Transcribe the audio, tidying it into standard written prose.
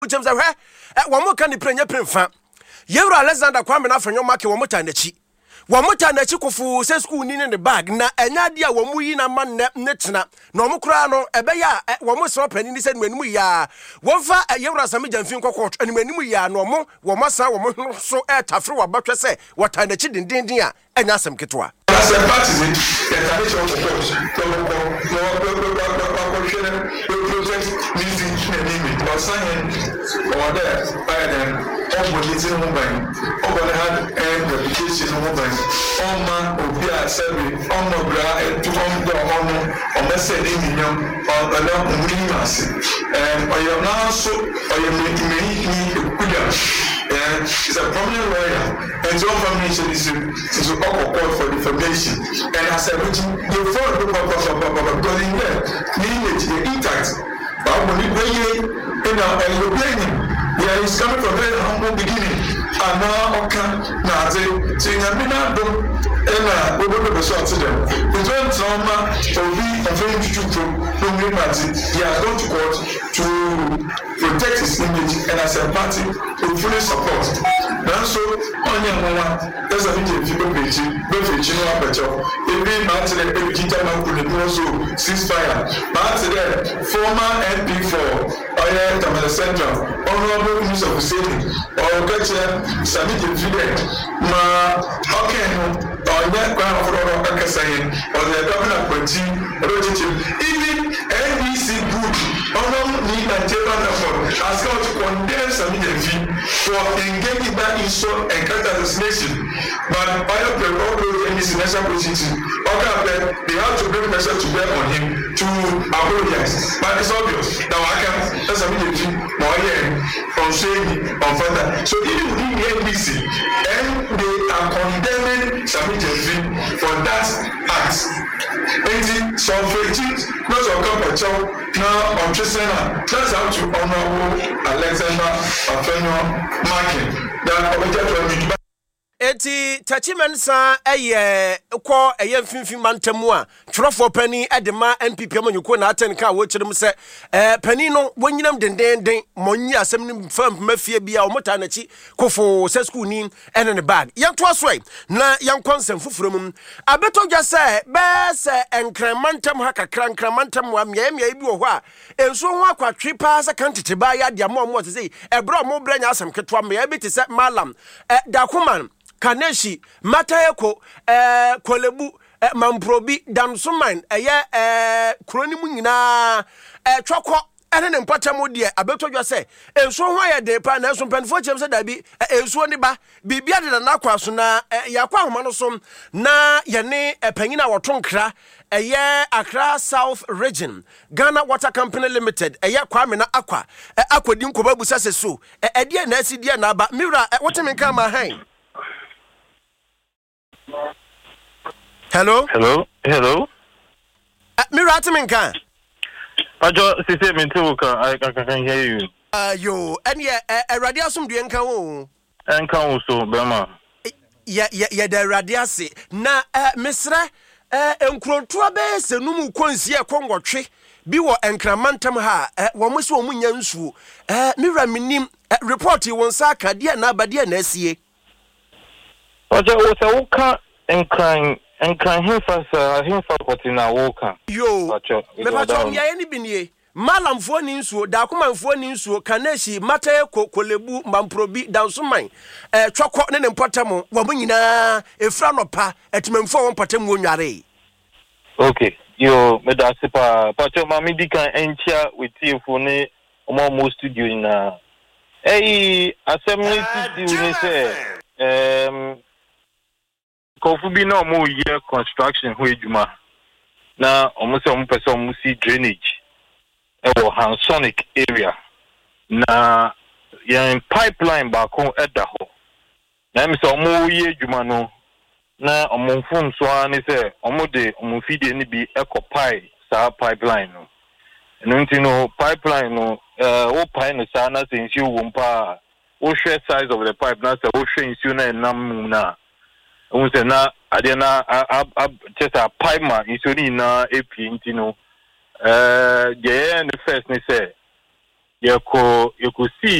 James Awe, one more can prenya premfa. Yewra Alexander Kwame na fanyo make wo mota nachi. Wo mota nachi kofu se school ni ne bag na enya dia wo mu yi na man ne tena. Na omo kura no ebe ya wo mo so pani ni se nwanimu ya. Wo fa Yewra Sami Jamfin kokot nwanimu ya no omo wo masa wo mo so tafre wa batwe se wota nachi dindindin a enya asem ketwa. As a party, the tradition of the project using the name or signing or there by them, all police movement, all had reputation movement, all man of the assembly, all no bra and to come the honor or message in or along Williams. And I am now so I am making me is a prominent lawyer, and your information is to call for information. And as I mentioned, the phone because in there, the intact. But when you bring it in you're playing, yeah, it's coming from very humble beginning. And now, okay, now they have been out and we will be short to them. The joint trauma will be a very true from he has gone to court to protect his image, and as a party, we fully support. Now, so on your mama, there's a video people page, both in Chino Aperture. Every month, every gentleman could also ceasefire. But today, former MP for Tamale Central, Honorable Minister of Safety, or Gotcha, Sami Jefide, okay, or that ground of Akasayan, or the governor appointee, even NBC Group, need Nigerian effort as well to condemn Sami Jefide for engaging that insult and character assassination. But by the prerogative in his national position, they have to bring pressure to bear on him to apologize. But it's obvious that I can't. That's a military from saying on further. So even within the NBC, and they are condemning Sami Jefide for that act. And so for it, not to come now on Trisena, that's how to Honorable Alexander Afenyo marking that object. Eti tachimensa kwa mfimfim mantamu a twerofo pani edema NPP amanyuko na aten ka wo kyerem se pani no wonyinam dendenden monyi asem ni fam mafie bia omota na chi kofo se school ni ene ne bag yanto asoi na yankonsem fufurum abeto dwa se be se enkremantam ha kakra enkremantam wa mia bi wo ho a enso ho akwatwe pa se kantete ba ya dia mo te sei ebro mo branya asem ketwa mia bi te se malam dakuman Kaneshi, Matayeko, Kolebu, Mamprobi, Damsuman, Kronimu na Choko, and then Patamodia, Abeto just say, and so why a day pan as some penfortune said I be a swaniba, be better than Aquasuna, Yakwa Manosom, na Yane, a Penina or Tonkra, a year Accra South Region, Ghana Water Company Limited, a year Kwamina Aqua, Aqua Dinkobabu Sassu, a dear Nancy Diana, but Mira, what time come my hang? Hello? Miratiminka. I just me too. I can hear you. Yo, and a radiasum dienka. And council, Bema. Yeah, the radiasi. Na, Misra, Encrotua base, Numu Consia Congo Biwa encramantam ha, Wamusu Munyansu, Mira minim, report you one saka, dear Nabadia Nessie. But there was a walker and crying him for in a walker. Yo, Mepatom ya any binye. Malam for ninsu, Dakuman for ninsu, Kaneshi, Matayeko, Kolebu, Mamprobi, Dansumai, Choko and Potamo, Wabina, a franopa, at Memphone Patamunyare. Okay, yo, Medasipa, Pacho Mamidika, and chair with you for ne, almost studio in assembly to say, Kofubi no more year construction where Juma. Now almost some person see drainage or Hansonic area. Now yan pipeline back home at the hole. Now I'm some more year Juma no. Now among phone swan is a omode feed any be eco pipeline no. And you know pipeline no pine sana since you wumpa share size of the pipe now so share you na Unse na adena just a pipe man isoni na epi ntino the first ne say you could see